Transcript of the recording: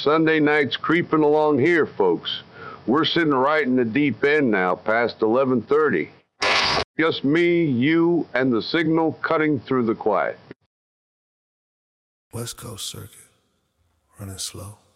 Sunday night's creeping along here, folks. We're sitting right in the deep end now, past 11:30. Just me, you, and the signal cutting through the quiet. West Coast Circuit, running slow.